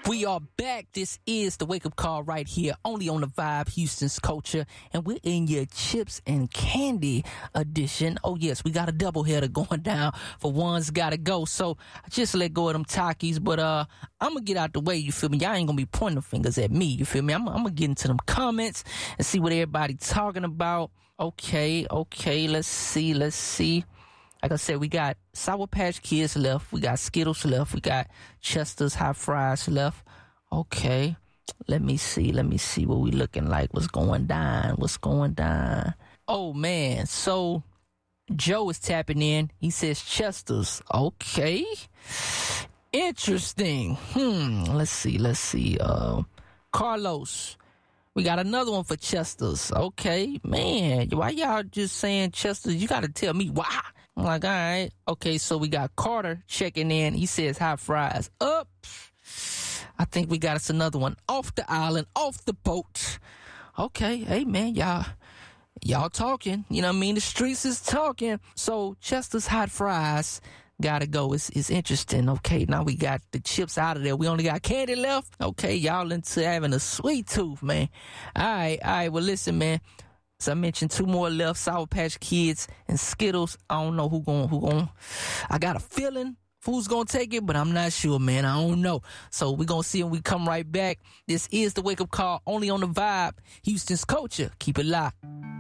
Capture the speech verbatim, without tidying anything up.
We are back. This is the wake-up call right here, only on the Vibe, Houston's Culture, and we're in your chips and candy edition. Oh, yes, we got a doubleheader going down for One's Gotta Go, so I just let go of them Takis, but uh, I'm going to get out the way, you feel me? Y'all ain't going to be pointing fingers at me, you feel me? I'm, I'm going to get into them comments and see what everybody talking about. Okay, okay, let's see, let's see. Like I said, we got Sour Patch Kids left. We got Skittles left. We got Chester's Hot Fries left. Okay. Let me see. Let me see what we looking like. What's going down? What's going down? Oh, man. So, Joe is tapping in. He says Chester's. Okay. Interesting. Hmm. Let's see. Let's see. Uh, Carlos. We got another one for Chester's. Okay. Man, why y'all just saying Chester's? You got to tell me why. I'm like, all right. Okay, so we got Carter checking in. He says hot fries up. I think we got us another one off the island, off the boat. Okay, hey, man, y'all, y'all talking. You know what I mean? The streets is talking. So Chester's hot fries gotta go. It's, it's interesting. Okay, now we got the chips out of there. We only got candy left. Okay, y'all into having a sweet tooth, man. All right, all right. Well, listen, man. So I mentioned two more left, Sour Patch Kids and Skittles. I don't know who going, who going. I got a feeling who's going to take it, but I'm not sure, man. I don't know. So we're going to see when we come right back. This is the wake up call only on the Vibe, Houston's Culture. Keep it locked.